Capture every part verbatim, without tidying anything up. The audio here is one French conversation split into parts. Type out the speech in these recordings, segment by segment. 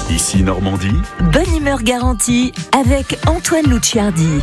Ici Normandie. Bonne humeur garantie avec Antoine Luciardi.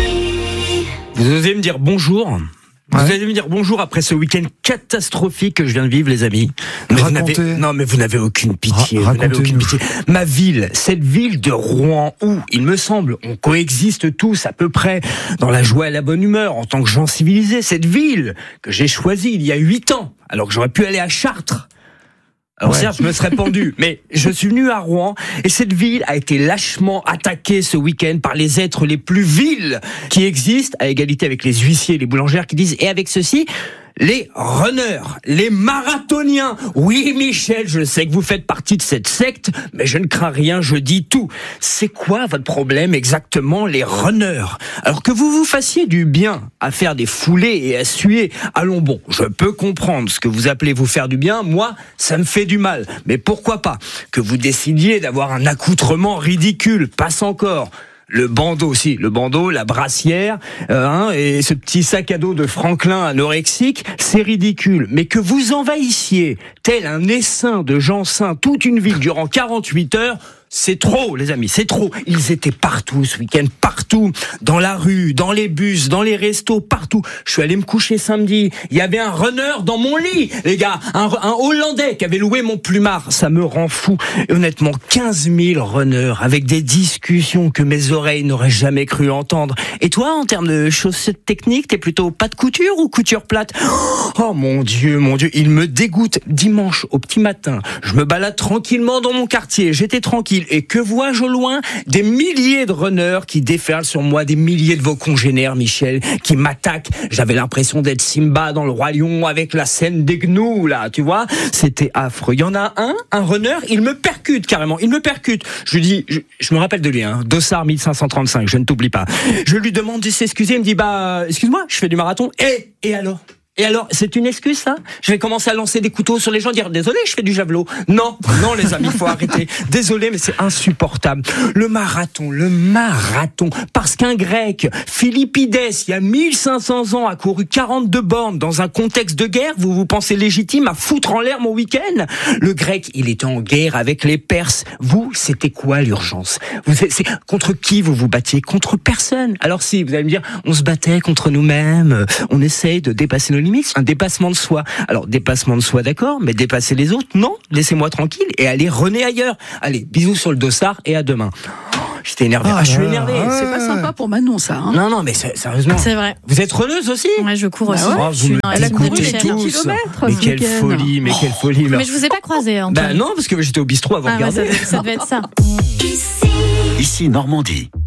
Ici. Vous osez me dire bonjour ? Ouais. Vous allez me dire bonjour après ce week-end catastrophique que je viens de vivre, les amis. Mais vous n'avez, non, mais vous n'avez aucune pitié. Ra- vous n'avez aucune pitié. Ma ville, cette ville de Rouen, où, il me semble, on coexiste tous à peu près dans la joie et la bonne humeur en tant que gens civilisés. Cette ville que j'ai choisie il y a huit ans, alors que j'aurais pu aller à Chartres. Alors ouais. certes, je me serais pendu, mais je suis venu à Rouen et cette ville a été lâchement attaquée ce week-end par les êtres les plus vils qui existent, à égalité avec les huissiers et les boulangères qui disent « et avec ceci ». Les runners, les marathoniens. Oui, Michel, je sais que vous faites partie de cette secte, mais je ne crains rien, je dis tout. C'est quoi votre problème exactement, les runners ? Alors que vous vous fassiez du bien à faire des foulées et à suer, allons bon, je peux comprendre ce que vous appelez vous faire du bien, moi, ça me fait du mal. Mais pourquoi pas que vous décidiez d'avoir un accoutrement ridicule, passe encore. Le bandeau aussi, le bandeau, la brassière, euh, hein, et ce petit sac à dos de Franklin anorexique, c'est ridicule. Mais que vous envahissiez, tel un essaim de gens sains, toute une ville durant quarante-huit heures, c'est trop, les amis, c'est trop. Ils étaient partout ce week-end, partout, dans la rue, dans les bus, dans les restos, partout. Je suis allé me coucher samedi, il y avait un runner dans mon lit, les gars, un, un Hollandais qui avait loué mon plumard. Ça me rend fou. Et honnêtement, quinze mille runners avec des discussions que mes oreilles n'auraient jamais cru entendre. Et toi, en termes de chaussettes techniques, t'es plutôt pas de couture ou couture plate ? Oh mon Dieu, mon Dieu, il me dégoûte. Dimanche, au petit matin, je me balade tranquillement dans mon quartier, j'étais tranquille. Et que vois-je au loin ? Des milliers de runners qui déferlent sur moi, des milliers de vos congénères, Michel, qui m'attaquent. J'avais l'impression d'être Simba dans le Roi Lion avec la scène des gnous, là, tu vois ? C'était affreux. Il y en a un, un runner, il me percute carrément, il me percute. Je lui dis, je, je me rappelle de lui, hein, Dossard mille cinq cent trente-cinq, je ne t'oublie pas. Je lui demande de s'excuser, il me dit, bah, excuse-moi, je fais du marathon. Et, et alors ? Et alors, c'est une excuse, ça ? Je vais commencer à lancer des couteaux sur les gens, dire « Désolé, je fais du javelot ». Non, non, les amis, il faut arrêter. Désolé, mais c'est insupportable. Le marathon, le marathon. Parce qu'un Grec, Philippides, il y a mille cinq cents ans, a couru quarante-deux bornes dans un contexte de guerre, vous vous pensez légitime à foutre en l'air mon week-end ? Le Grec, il était en guerre avec les Perses. Vous, c'était quoi l'urgence ? Vous, c'est, c'est, contre qui vous vous battiez ? Contre personne. Alors si, vous allez me dire, on se battait contre nous-mêmes, on essaye de dépasser nos limite, un dépassement de soi. Alors, dépassement de soi, d'accord, mais dépasser les autres, non, laissez-moi tranquille et allez runner ailleurs. Allez, bisous sur le dossard et à demain. Oh, j'étais énervé. Ah, ah, je suis énervé. Ah, c'est pas sympa pour Manon, ça. Hein. Non, non, mais sérieusement. C'est vrai. Vous êtes runneuse aussi ? Ouais, je cours bah aussi. ouais. Oh, vous me Elle a couru les dégoûtez dix tous. kilomètres. Mais quelle folie, mais quelle folie. Mais je vous ai pas croisé, Antoine. Bah non, parce que j'étais au bistrot avant ah, de regarder. Ouais, ça, ça devait être ça. Ici Normandie.